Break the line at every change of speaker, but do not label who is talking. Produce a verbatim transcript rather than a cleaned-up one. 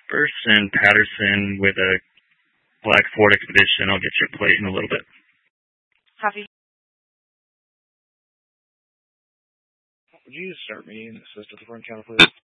Person Patterson with a black Ford Expedition. I'll get your plate in a little bit.
Copy.
Would you start me in assist at the front counter, please?